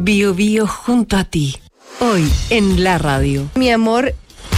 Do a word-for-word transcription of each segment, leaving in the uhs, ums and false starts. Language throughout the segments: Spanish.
Bio Bio junto a ti. Hoy en la radio. Mi amor.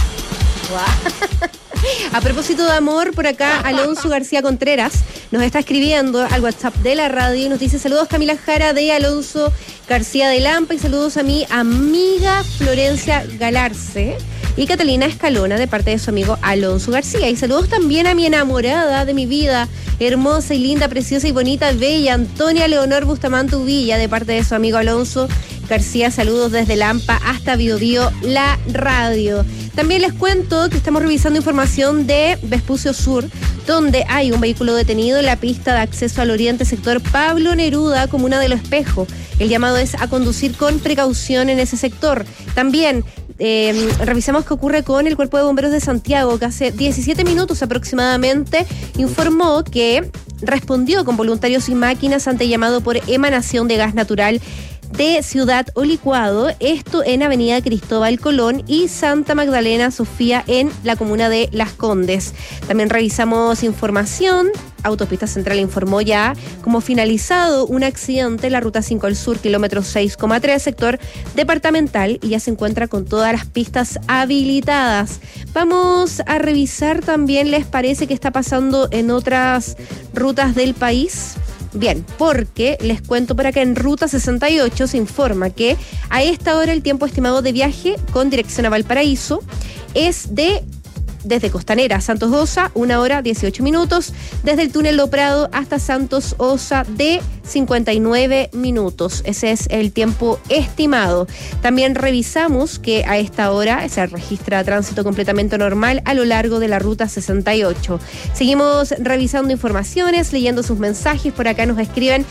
A propósito de amor, por acá Alonso García Contreras nos está escribiendo al WhatsApp de la radio y nos dice: saludos Camila Jara de Alonso García de Lampa, y saludos a mi amiga Florencia Galarce y Catalina Escalona de parte de su amigo Alonso García. Y saludos también a mi enamorada de mi vida, hermosa y linda, preciosa y bonita, bella, Antonia Leonor Bustamante Uvilla, de parte de su amigo Alonso García. Saludos desde Lampa hasta Bio Bio, la radio. También les cuento que estamos revisando información de Vespucio Sur, donde hay un vehículo detenido en la pista de acceso al oriente, sector Pablo Neruda, comuna de Lo Espejo. El llamado es a conducir con precaución en ese sector. También eh, revisamos qué ocurre con el Cuerpo de Bomberos de Santiago, que hace diecisiete minutos aproximadamente informó que respondió con voluntarios y máquinas ante llamado por emanación de gas natural de Ciudad Olicuado, esto en Avenida Cristóbal Colón y Santa Magdalena Sofía en la comuna de Las Condes. También revisamos información. Autopista Central informó ya como finalizado un accidente en la Ruta cinco al Sur, kilómetro seis coma tres, sector departamental, y ya se encuentra con todas las pistas habilitadas. Vamos a revisar también, ¿les parece que está pasando en otras rutas del país? Bien, porque les cuento por acá en Ruta sesenta y ocho se informa que a esta hora el tiempo estimado de viaje con dirección a Valparaíso es de, desde Costanera, Santos Osa, una hora dieciocho minutos, desde el túnel Lo Prado hasta Santos Osa de cincuenta y nueve minutos. Ese es el tiempo estimado. También revisamos que a esta hora se registra tránsito completamente normal a lo largo de la Ruta sesenta y ocho. Seguimos revisando informaciones, leyendo sus mensajes. Por acá nos escriben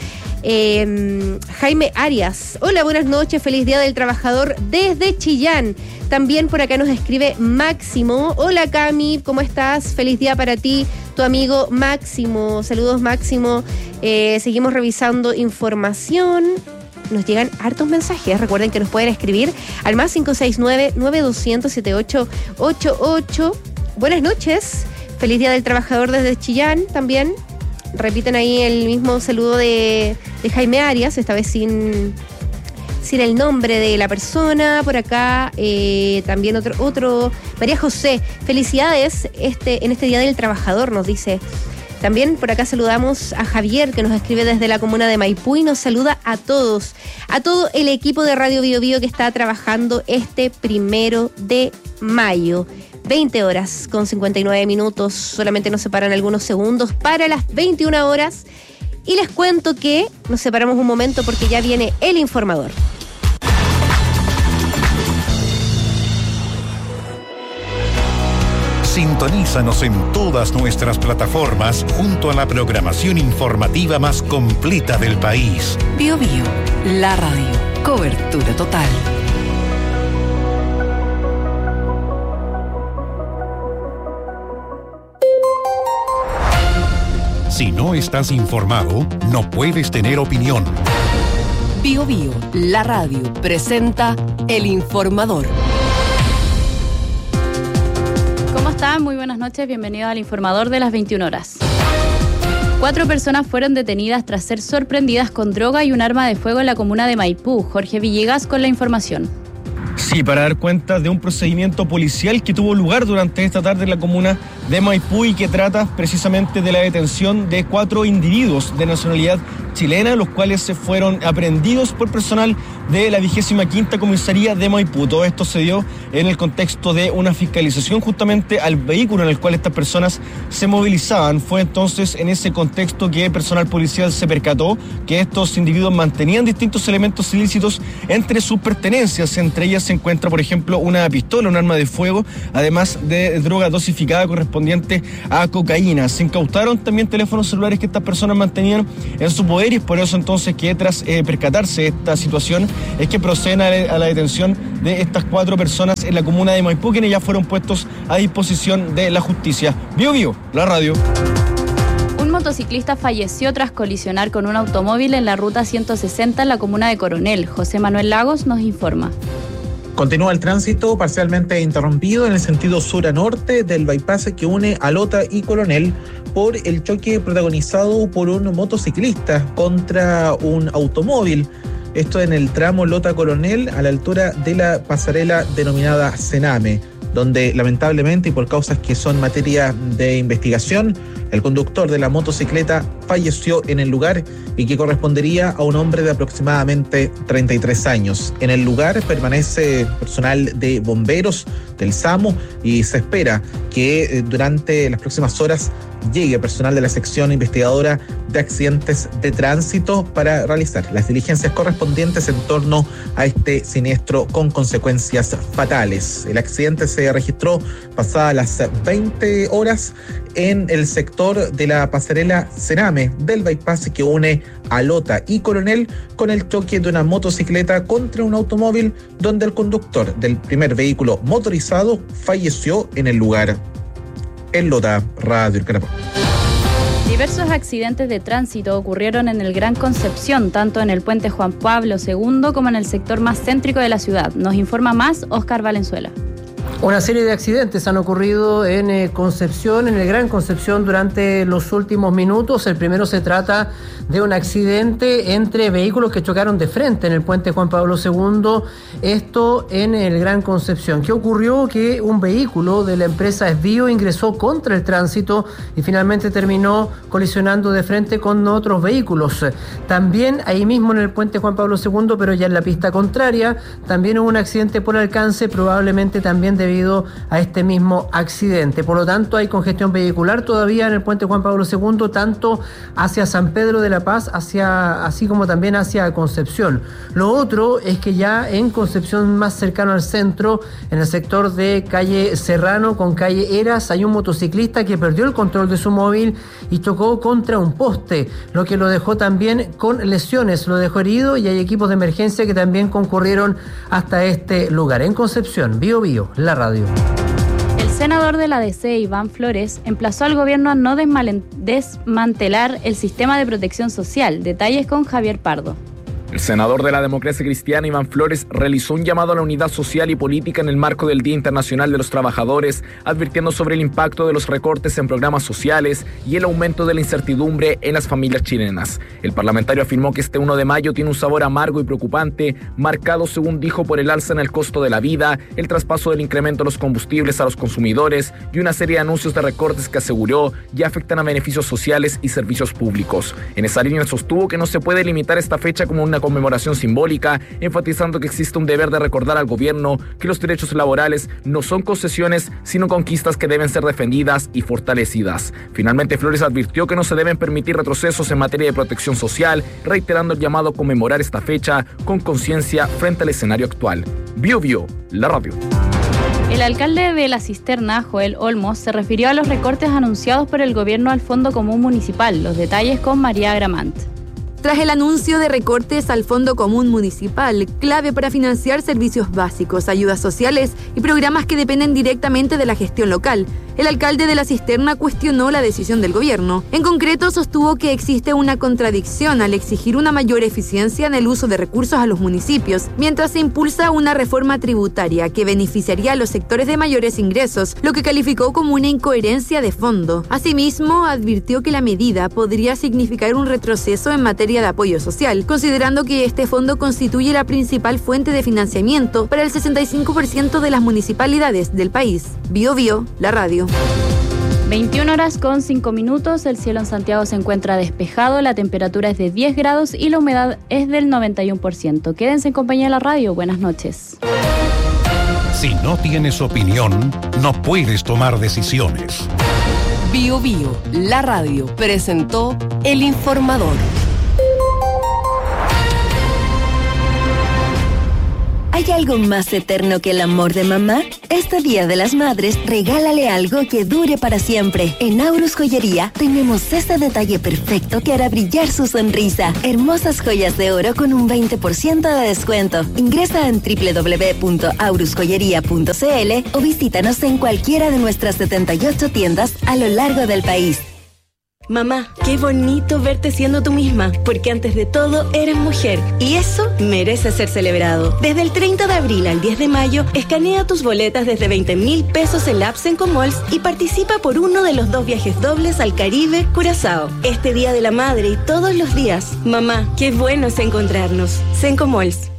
eh, Jaime Arias. Hola, buenas noches, feliz Día del Trabajador desde Chillán. También por acá nos escribe Máximo. Hola Cami, ¿cómo estás? Feliz día para ti, tu amigo Máximo. Saludos Máximo. Eh, seguimos revisando información. Nos llegan hartos mensajes. Recuerden que nos pueden escribir al más cinco seis nueve, nueve dos cero cero, siete ocho ocho ocho. Buenas noches. Feliz Día del Trabajador desde Chillán también. Repiten ahí el mismo saludo de, de Jaime Arias, esta vez sin... sin el nombre de la persona. Por acá eh, también otro, otro, María José, felicidades este, en este Día del Trabajador, nos dice. También por acá saludamos a Javier, que nos escribe desde la comuna de Maipú y nos saluda a todos, a todo el equipo de Radio Bio Bio que está trabajando este primero de mayo. veinte horas con cincuenta y nueve minutos, solamente nos separan algunos segundos para las veintiuna horas. Y les cuento que nos separamos un momento porque ya viene el informador. Sintonízanos en todas nuestras plataformas junto a la programación informativa más completa del país. Bio Bio, la radio. Cobertura total. Si no estás informado, no puedes tener opinión. Bio Bio, la radio, presenta El Informador. ¿Cómo están? Muy buenas noches, bienvenidos al Informador de las veintiuna horas. Cuatro personas fueron detenidas tras ser sorprendidas con droga y un arma de fuego en la comuna de Maipú. Jorge Villegas con la información. Sí, para dar cuenta de un procedimiento policial que tuvo lugar durante esta tarde en la comuna de Maipú y que trata precisamente de la detención de cuatro individuos de nacionalidad chilena, los cuales se fueron aprehendidos por personal de la vigésima quinta comisaría de Maipú. Todo esto se dio en el contexto de una fiscalización justamente al vehículo en el cual estas personas se movilizaban. Fue entonces en ese contexto que el personal policial se percató que estos individuos mantenían distintos elementos ilícitos entre sus pertenencias. Entre ellas se encuentra, por ejemplo, una pistola, un arma de fuego, además de droga dosificada correspondiente a cocaína. Se incautaron también teléfonos celulares que estas personas mantenían en su poder y es por eso entonces que tras eh, percatarse de esta situación es que proceden a, a la detención de estas cuatro personas en la comuna de Maipú, quienes ya fueron puestos a disposición de la justicia. Bio Bio, la radio. Un motociclista falleció tras colisionar con un automóvil en la ruta ciento sesenta en la comuna de Coronel. José Manuel Lagos nos informa. Continúa el tránsito parcialmente interrumpido en el sentido sur a norte del bypass que une a Lota y Coronel por el choque protagonizado por un motociclista contra un automóvil. Esto en el tramo Lota Coronel, a la altura de la pasarela denominada Sename, donde lamentablemente y por causas que son materia de investigación, el conductor de la motocicleta falleció en el lugar y que correspondería a un hombre de aproximadamente treinta y tres años. En el lugar permanece personal de bomberos del SAMU y se espera que durante las próximas horas llegue personal de la sección investigadora de accidentes de tránsito para realizar las diligencias correspondientes en torno a este siniestro con consecuencias fatales. El accidente se registró pasadas las veinte horas en el sector de la pasarela Sename del bypass que une a Lota y Coronel, con el choque de una motocicleta contra un automóvil donde el conductor del primer vehículo motorizado falleció en el lugar. En Lota, Radio El Carapó. Diversos accidentes de tránsito ocurrieron en el Gran Concepción, tanto en el puente Juan Pablo segundo como en el sector más céntrico de la ciudad. Nos informa más Óscar Valenzuela. Una serie de accidentes han ocurrido en eh, Concepción, en el Gran Concepción, durante los últimos minutos. El primero se trata de un accidente entre vehículos que chocaron de frente en el puente Juan Pablo segundo, esto en el Gran Concepción. ¿Qué ocurrió? Que un vehículo de la empresa Esvío ingresó contra el tránsito y finalmente terminó colisionando de frente con otros vehículos. También ahí mismo en el puente Juan Pablo segundo, pero ya en la pista contraria, también hubo un accidente por alcance, probablemente también de debido a este mismo accidente. Por lo tanto, hay congestión vehicular todavía en el puente Juan Pablo segundo, tanto hacia San Pedro de la Paz, hacia, así como también hacia Concepción. Lo otro es que ya en Concepción, más cercano al centro, en el sector de calle Serrano con calle Eras, hay un motociclista que perdió el control de su móvil y chocó contra un poste, lo que lo dejó también con lesiones, lo dejó herido, y hay equipos de emergencia que también concurrieron hasta este lugar. En Concepción, Bio Bio, la radio. El senador de la D C, Iván Flores, emplazó al gobierno a no desmantelar el sistema de protección social. Detalles con Javier Pardo. El senador de la Democracia Cristiana, Iván Flores, realizó un llamado a la unidad social y política en el marco del Día Internacional de los Trabajadores, advirtiendo sobre el impacto de los recortes en programas sociales y el aumento de la incertidumbre en las familias chilenas. El parlamentario afirmó que este primero de mayo tiene un sabor amargo y preocupante, marcado, según dijo, por el alza en el costo de la vida, el traspaso del incremento de los combustibles a los consumidores y una serie de anuncios de recortes que aseguró ya afectan a beneficios sociales y servicios públicos. En esa línea sostuvo que no se puede limitar esta fecha como una conmemoración simbólica, enfatizando que existe un deber de recordar al gobierno que los derechos laborales no son concesiones, sino conquistas que deben ser defendidas y fortalecidas. Finalmente, Flores advirtió que no se deben permitir retrocesos en materia de protección social, reiterando el llamado a conmemorar esta fecha con conciencia frente al escenario actual. Bio Bio, la radio. El alcalde de La Cisterna, Joel Olmos, se refirió a los recortes anunciados por el gobierno al Fondo Común Municipal. Los detalles con María Gramant. Tras el anuncio de recortes al Fondo Común Municipal, clave para financiar servicios básicos, ayudas sociales y programas que dependen directamente de la gestión local, el alcalde de La Cisterna cuestionó la decisión del gobierno. En concreto, sostuvo que existe una contradicción al exigir una mayor eficiencia en el uso de recursos a los municipios, mientras se impulsa una reforma tributaria que beneficiaría a los sectores de mayores ingresos, lo que calificó como una incoherencia de fondo. Asimismo, advirtió que la medida podría significar un retroceso en materia de apoyo social, considerando que este fondo constituye la principal fuente de financiamiento para el sesenta y cinco por ciento de las municipalidades del país. Bio Bio, la radio. veintiuna horas con cinco minutos, el cielo en Santiago se encuentra despejado, la temperatura es de diez grados y la humedad es del noventa y uno por ciento. Quédense en compañía de la radio, buenas noches. Si no tienes opinión, no puedes tomar decisiones. Bio Bio, la radio, presentó El Informador. ¿Hay algo más eterno que el amor de mamá? Este Día de las Madres, regálale algo que dure para siempre. En Aurus Joyería tenemos este detalle perfecto que hará brillar su sonrisa. Hermosas joyas de oro con un veinte por ciento de descuento. Ingresa en doble u doble u doble u punto aurus joyería punto c l o visítanos en cualquiera de nuestras setenta y ocho tiendas a lo largo del país. Mamá, qué bonito verte siendo tú misma, porque antes de todo eres mujer y eso merece ser celebrado. Desde el treinta de abril al diez de mayo, escanea tus boletas desde veinte mil pesos en la app Sencomalls y participa por uno de los dos viajes dobles al Caribe, Curazao. Este Día de la Madre y todos los días, mamá, qué bueno es encontrarnos. Sencomalls.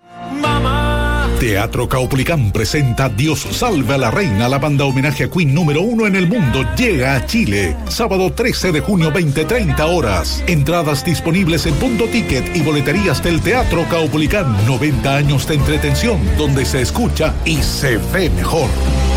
Teatro Caupolicán presenta Dios salve a la reina. La banda homenaje a Queen número uno en el mundo llega a Chile. Sábado trece de junio, veinte treinta horas. Entradas disponibles en Punto Ticket y boleterías del Teatro Caupolicán. noventa años de entretención donde se escucha y se ve mejor.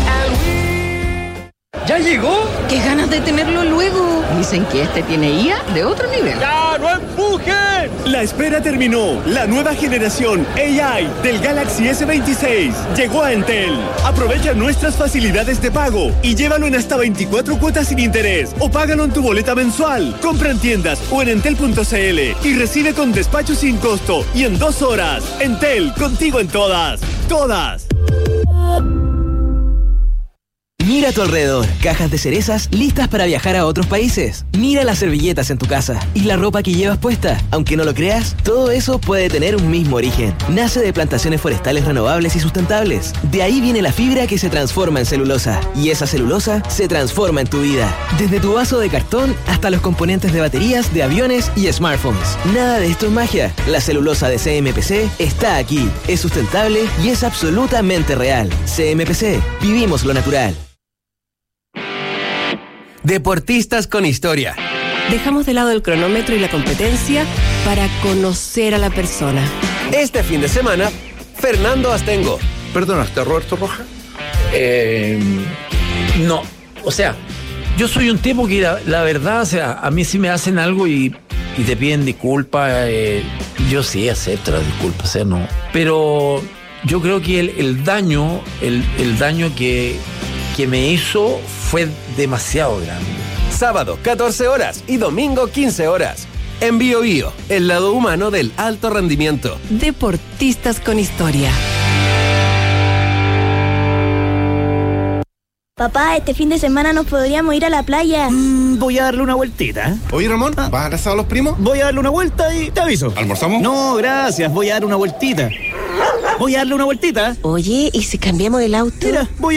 ¿Ya llegó? ¡Qué ganas de tenerlo luego! Dicen que este tiene I A de otro nivel. ¡Ya, no empujen! La espera terminó. La nueva generación A I del Galaxy ese veintiséis llegó a Entel. Aprovecha nuestras facilidades de pago y llévalo en hasta veinticuatro cuotas sin interés o págalo en tu boleta mensual. Compra en tiendas o en entel punto c l y recibe con despacho sin costo y en dos horas. Entel, contigo en todas. ¡Todas! Mira a tu alrededor, cajas de cerezas listas para viajar a otros países. Mira las servilletas en tu casa y la ropa que llevas puesta. Aunque no lo creas, todo eso puede tener un mismo origen. Nace de plantaciones forestales renovables y sustentables. De ahí viene la fibra que se transforma en celulosa. Y esa celulosa se transforma en tu vida. Desde tu vaso de cartón hasta los componentes de baterías, de aviones y smartphones. Nada de esto es magia. La celulosa de C M P C está aquí. Es sustentable y es absolutamente real. C M P C. Vivimos lo natural. Deportistas con historia. Dejamos de lado el cronómetro y la competencia para conocer a la persona. Este fin de semana, Fernando Astengo. ¿Perdonaste a Roberto Rojas? Eh, no, o sea, yo soy un tipo que la, la verdad, o sea, a mí si me hacen algo y, y te piden disculpas, eh, yo sí acepto las disculpas, o sea, no. Pero yo creo que el, el daño, el, el daño que, que me hizo fue demasiado grande. Sábado, catorce horas y domingo, quince horas. En Bio Bio, el lado humano del alto rendimiento. Deportistas con historia. Papá, este fin de semana nos podríamos ir a la playa. Mm, voy a darle una vueltita. Oye, Ramón, ¿vas a abrazar a los primos? Voy a darle una vuelta y te aviso. ¿Almorzamos? No, gracias. Voy a darle una vueltita. Voy a darle una vueltita. Oye, ¿y si cambiamos el auto? Mira, voy